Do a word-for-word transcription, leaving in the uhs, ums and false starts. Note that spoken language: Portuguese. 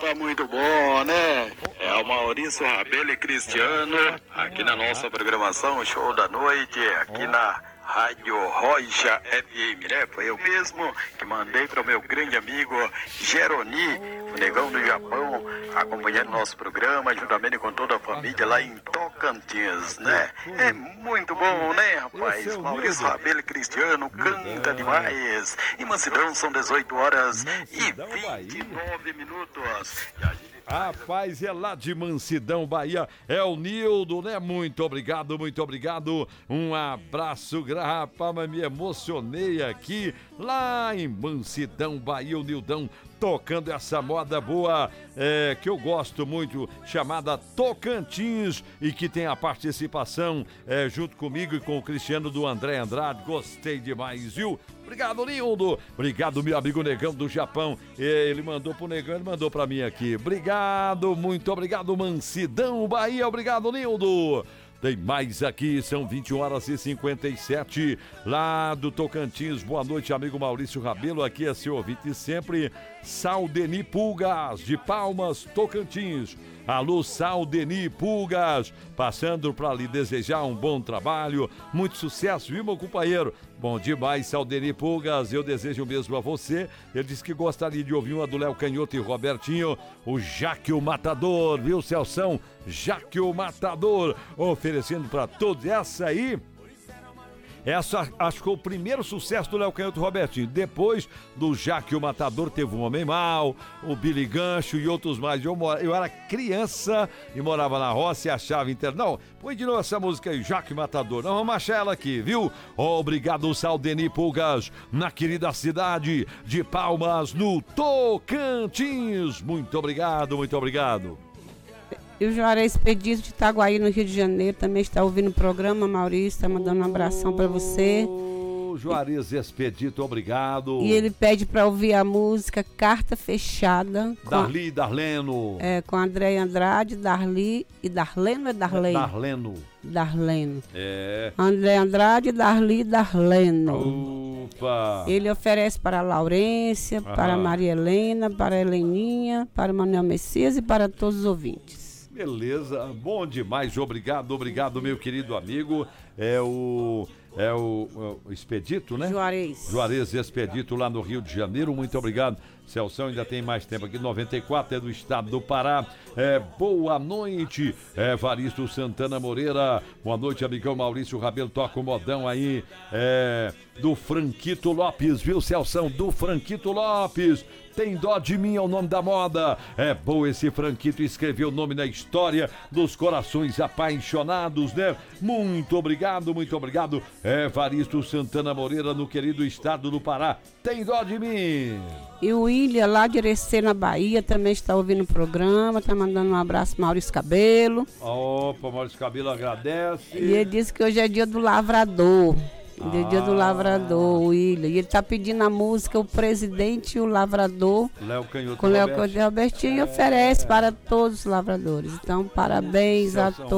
Tá muito bom, né? É o Maurício Rabelo e Cristiano, aqui na nossa programação Show da Noite, aqui na Rádio Rocha F M, né? Foi eu mesmo que mandei para o meu grande amigo Jeroni, o negão do Japão, acompanhando nosso programa, juntamente com toda a família lá em Tocantins, né? É muito bom, né, rapaz? Maurício Rabelo e Cristiano canta demais. Em Mansidão são dezoito horas e vinte e nove minutos. E a gente... Rapaz, é lá de Mansidão, Bahia, é o Nildo, né? Muito obrigado, muito obrigado. Um abraço, rapaz, mas me emocionei aqui, lá em Mansidão, Bahia, o Nildão tocando essa moda boa, é, que eu gosto muito, chamada Tocantins, e que tem a participação é, junto comigo e com o Cristiano do André Andrade. Gostei demais, viu? Obrigado, Nildo. Obrigado, meu amigo Negão do Japão. Ele mandou pro Negão, ele mandou pra mim aqui. Obrigado, muito obrigado, Mansidão, Bahia. Obrigado, Nildo. Tem mais aqui, são vinte horas e cinquenta e sete, lá do Tocantins. Boa noite, amigo Maurício Rabelo, aqui é seu ouvinte sempre, Saldeni Pulgas, de Palmas, Tocantins. Alô, Saldeni Pulgas, passando para lhe desejar um bom trabalho, muito sucesso, viu, meu companheiro? Bom demais, Saldeni Pulgas, eu desejo o mesmo a você. Ele disse que gostaria de ouvir uma do Léo Canhoto e Robertinho, o Jaque o Matador, viu, Celção? Jaque o Matador, oferecendo para todos essa aí. Essa acho que foi o primeiro sucesso do Léo Canhoto e Robertinho. Depois do Jaque o Matador, teve um Homem Mal, o Billy Gancho e outros mais. Eu, mora, eu era criança e morava na roça e achava inter... Não, põe de novo essa música aí, Jaque o Matador. Não, vamos achar ela aqui, viu? Obrigado, Saldeni Pulgas, na querida cidade de Palmas, no Tocantins. Muito obrigado, muito obrigado. E o Juarez Expedito de Itaguaí, no Rio de Janeiro, também está ouvindo o programa. Maurício está mandando um abração para você. Ô, Juarez Expedito, obrigado. E ele pede para ouvir a música Carta Fechada. Darli e Darleno. É, com André Andrade, Darli e Darleno é Darlene? Darleno. Darleno. É. André Andrade, Darli e Darleno. Opa. Ele oferece para a Laurência, Aham. para a Maria Helena, para a Heleninha, para o Manuel Messias e para todos os ouvintes. Beleza, bom demais, obrigado, obrigado, meu querido amigo. É o, é o, o Expedito, né? Juarez. Juarez Expedito, lá no Rio de Janeiro, muito obrigado. Celção ainda tem mais tempo aqui, noventa e quatro, é do estado do Pará. É, boa noite, é Varisto Santana Moreira. Boa noite, amigão Maurício Rabelo, toca o modão aí, é, do Franquito Lopes, viu, Celção? Do Franquito Lopes. Tem dó de mim é o nome da moda. É bom esse Franquito escrever o nome na história dos corações apaixonados, né? Muito obrigado, muito obrigado. É Varisto Santana Moreira, no querido estado do Pará. Tem dó de mim. E o William, lá de Irecê, na Bahia, também está ouvindo o programa, está mandando um abraço para Maurício Cabelo. Opa, Maurício Cabelo agradece. E ele disse que hoje é dia do lavrador. Ah. Dia do lavrador, o William. E ele está pedindo a música O Presidente e o Lavrador. Léo Canhoto com Léo Canhoto e Robertinho, e oferece para todos os lavradores. Então, parabéns a todos.